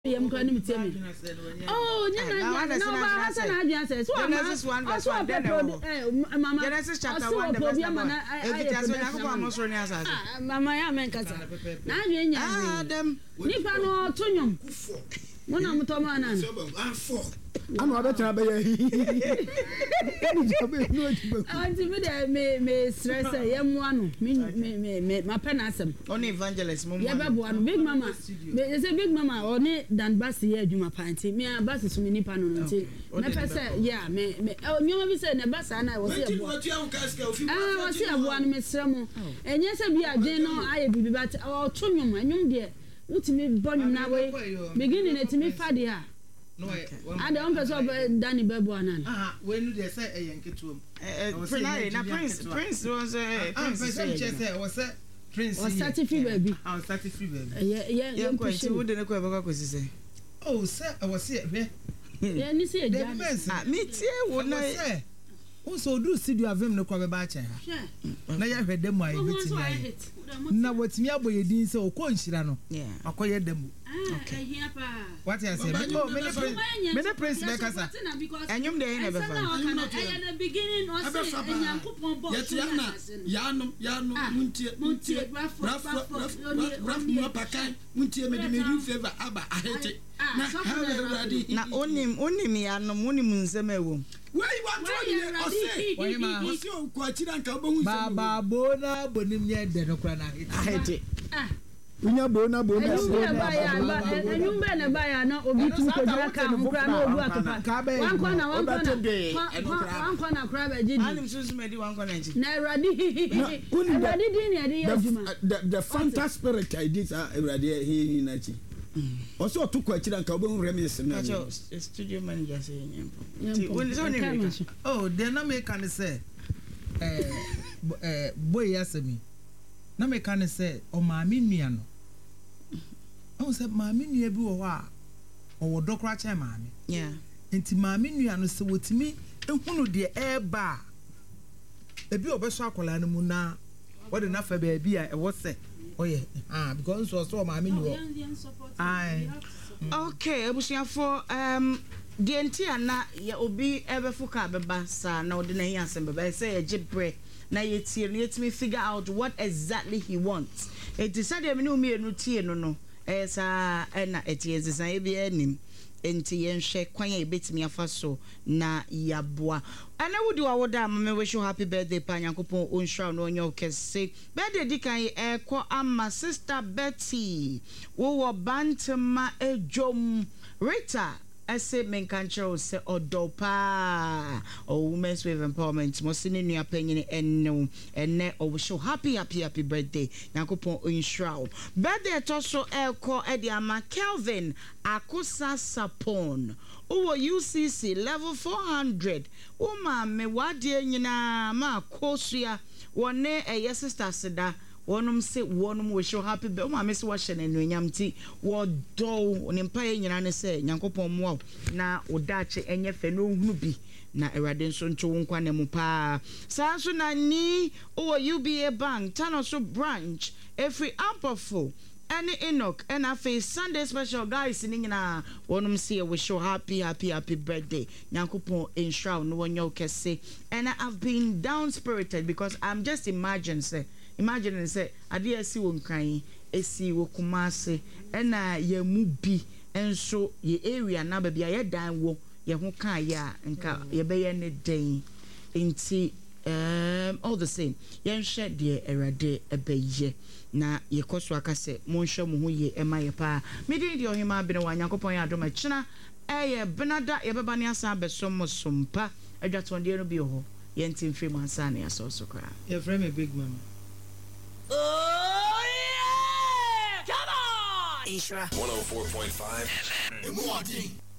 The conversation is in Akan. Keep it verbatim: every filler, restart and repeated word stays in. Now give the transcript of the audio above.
yam kwa ni mtemi oh nyana na no ba hasa na adwan say so Genesis one verse one then mama Genesis chapter one verse one evita so yakoko amosoro ni asase mama ya men kasa na adwan nya Adam nipa no tonwom mona mutoma na Ano abetena be ye. Eni jabe no atiba. Anti me de me me stress yam ano me me me ma pena asem. On evangelist mo. Ya bebo ano big mama. Me say big mama oni dan bass ye adwuma panti. Me bass so me nipa no nti. Me pese ya me me nyoma bi say na bass ana wo say abo. Ah wo say abo ano me sremo. Enye say bi adwen no aye bibi bat o tonwom anyum de. Utimi bonum na we. Beginning etimi fade ha. No, and the uncle of Danny Bebo and ah, when they say a Yanketum, Prince, Prince was a Prince, was a Prince, or Satisfy baby. I'll satisfy baby. Yeah, yeah, yeah, quite wouldn't know what I say. Oh, sir, I was here. Yeah, you see, me too, would not say. Also, do see you have him no cover batcher. Now you heard them, my now what's me up with you didn't say, oh, Conchirano. Yeah, I'll call them. Okay, what I say, many prince makers, and you may never find the beginning or Yatiana, Yano, Yano, Muntia, Muntia, Raff, Raff, Raff, Raff, Raff, Muntia made me do favor, Abba, I hate it. Now, only, only me, and no money munzeme. Where you want to say? Why, ma? What's your quachiran cabo? Baba Bona, Bonimia, Denocrana. I hate it. Unya bona bona. And you better buy an obi to Kojaka, Mukrano, one corner, one corner, one corner, crab. I'm just made one corner. Naradi, the Fanta spirit I did already here in Nachi. Also, took quite a cabo remiss and studio manager saying, oh, they're not making say, eh, boy, yes, me. Na me kan say o ma me nua no o say ma me nua bi wo wa o wo dokra cha ma me yeah enti ma me nua no se wotimi ehunu de e ba ebi obeso akola no mu na wo de na fa ba bi a e wo se oye ah because so so ma me nua ai okay ebusia for um de enti ana ye obi ebefuka beba sa na o de na hi asem beba say e gibre na yetie no yetimi figure out what exactly he wants. It is said me no me no tie no no. Eh sa na etie zisa e bi anim. Enti yenhwe kwan e betimi afa so na yaboa. Ana wudi wa woda me wish you happy birthday pa Nyankopon onhwa no onyo kese. Birthday dikan e ko ama sister Betty. Wo wo bantama ejom Rita I say men control say odopa or women's wave empowerment mosini nua panyin enno enne o show happy happy happy birthday Nyankopon onhwa birthday to so elko e dia ma Kelvin Akusa Sapon o U C C level four hundred o ma me wade nyina ma kosua wone eye sister seda wonum se wonum we show happy be ma me se wa hye na nuanyam ti wo do ne mpa ye nyina ne se Nyankopon mo na odache enye fe no hunu bi na erade nso ncho nkwa ne mu pa sa so na ni o U B A bank Tanoso branch every ampofo any Enoch and a face Sunday special guys in nyina wonum se we show happy happy happy birthday Nyankopon enshroud no wonyo kese and I've been down spirited because I'm just imagine say imagine and say ade asi won kan esi wo Kumase na ye mu bi enso ye area na ba bia ye dan wo ye ho kan ya nka ye be ye ne den enti um all the same ye nhwe de erade ebeye na ye koso aka se mo nhwe mo ho ye ema ye pa me din de ohima bene wa Nyankopon ya adoma china eye benada ye beba ne asa besom sompa adwatonde no bi ho ye ntim free man sa ne aso so kra ye frame a big man. Oh yeah! Come on! Ishra one oh four point five.